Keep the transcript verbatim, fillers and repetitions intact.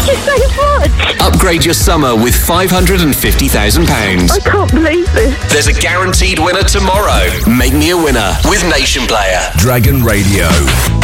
Thank you so much. Upgrade your summer with five hundred fifty thousand pounds. I can't believe this. There's a guaranteed winner tomorrow. Make me a winner with Nation Player. Dragon Radio.